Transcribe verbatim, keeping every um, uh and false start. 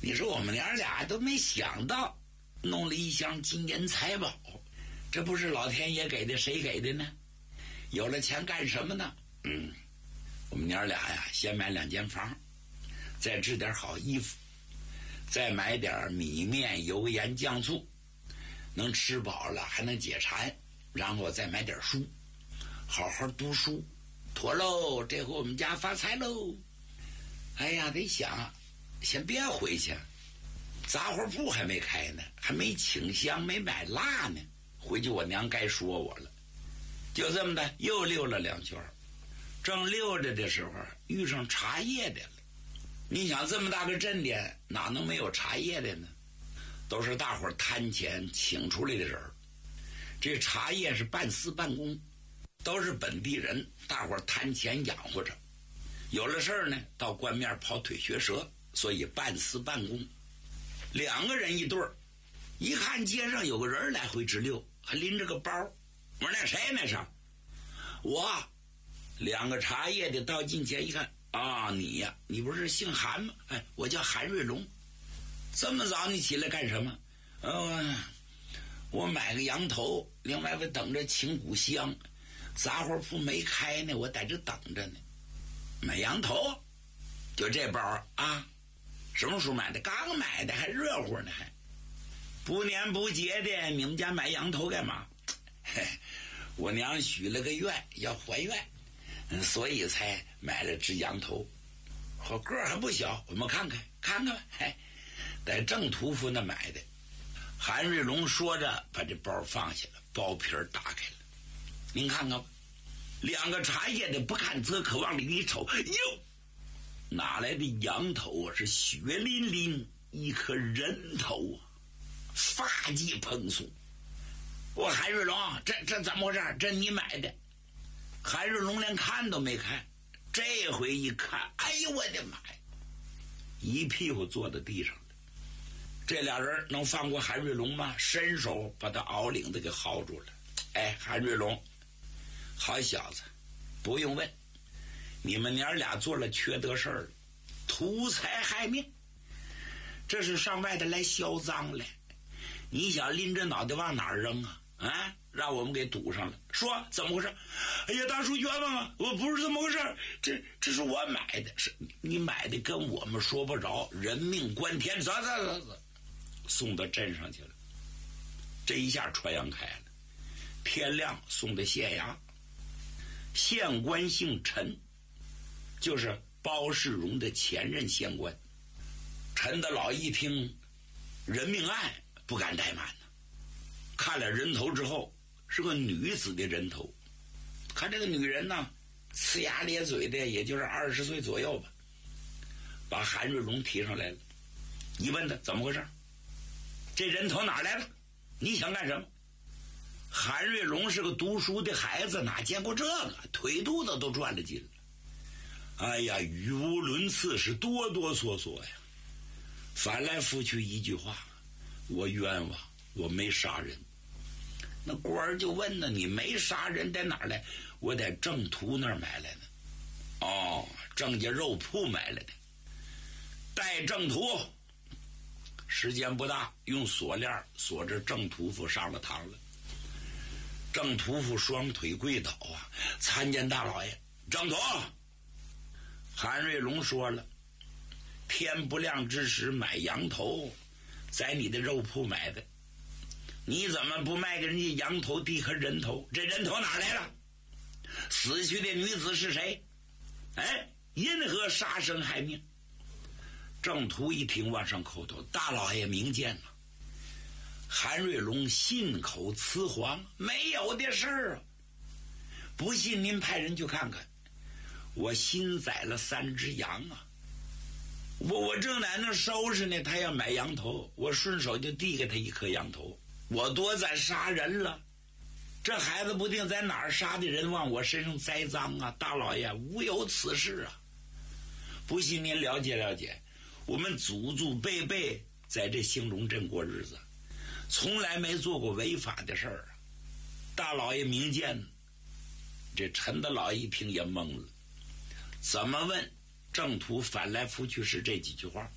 你说我们娘俩都没想到弄了一箱金银财宝，这不是老天爷给的，谁给的呢？有了钱干什么呢？嗯，我们娘俩呀，先买两间房，再置点好衣服，再买点米面油盐酱醋，能吃饱了还能解馋，然后再买点书，好好读书，妥喽，这回我们家发财喽。哎呀，得想先别回去，杂货铺还没开呢，还没请香，没买蜡呢，回去我娘该说我了。就这么的又溜了两圈，正溜着的时候遇上茶叶的了。你想这么大个镇点哪能没有茶叶的呢？都是大伙摊钱请出来的人，这茶叶是半私半公，都是本地人，大伙摊钱养活着，有了事儿呢到官面跑腿学舌，所以半私半公。两个人一对儿，一看街上有个人来回直溜，还拎着个包，我说那谁那是？我。两个茶叶的到近前一看，啊，你呀，你不是姓韩吗？哎，我叫韩瑞龙。这么早你起来干什么？呃，我买个羊头，另外我等着请古香，杂货铺没开呢，我在这等着呢。买羊头？就这包啊？什么时候买的？刚买的，还热乎呢，还不年不节的，你们家买羊头干嘛？嘿，我娘许了个愿，要还愿，所以才买了只羊头。好个儿还不小，我们看看看看，嘿，在郑屠夫那买的。韩瑞龙说着把这包放下了，包皮儿打开了，您看看吧。两个茶叶的不看则可，往里一瞅，哟，哪来的羊头啊？是血淋淋一颗人头啊，发髻蓬松。我韩瑞龙，这这怎么回事？这你买的？韩瑞龙连看都没看，这回一看，哎呦我的妈呀，一屁股坐在地上了。这俩人能放过韩瑞龙吗？伸手把他袄领子给薅住了。哎，韩瑞龙，好小子，不用问，你们娘俩做了缺德事儿了，图财害命，这是上外头来销赃来。你想拎着脑袋往哪儿扔啊？啊，让我们给堵上了。说怎么回事？哎呀，大叔冤枉啊！我不是这么回事，这这是我买的，是你买的，跟我们说不着，人命关天，走走走走，送到镇上去了。这一下传扬开了，天亮送到县衙。县官姓陈，就是包世荣的前任县官。陈的老一听人命案，不敢怠慢呢。看了人头之后，是个女子的人头。看这个女人呢，呲牙咧嘴的，也就是二十岁左右吧。把韩瑞龙提上来了，一问他怎么回事，这人头哪来了？你想干什么？韩瑞龙是个读书的孩子，哪见过这个，腿肚子都转了筋了。哎呀，语无伦次，是哆哆嗦嗦呀，翻来覆去一句话，我冤枉，我没杀人。那官儿就问呢，你没杀人在哪儿来？我在郑屠那儿买来的。哦，郑家肉铺买来的。带郑屠，时间不大，用锁链锁着郑屠夫上了堂了。郑屠夫双腿跪倒啊，参见大老爷。郑屠，韩瑞龙说了，天不亮之时买羊头，在你的肉铺买的，你怎么不卖给人家羊头递颗人头？这人头哪来了？死去的女子是谁？哎，因何杀生害命？郑屠一听往上叩头，大老爷明鉴了。韩瑞龙信口雌黄，没有的事儿啊！不信您派人去看看，我新宰了三只羊啊！我我正在那收拾呢，他要买羊头，我顺手就递给他一颗羊头。我多在杀人了，这孩子不定在哪儿杀的人，往我身上栽赃啊！大老爷无有此事啊！不信您了解了解，我们祖祖辈辈在这兴隆镇过日子，从来没做过违法的事儿啊！大老爷明鉴。这陈大老一听也懵了，怎么问？郑屠翻来覆去是这几句话。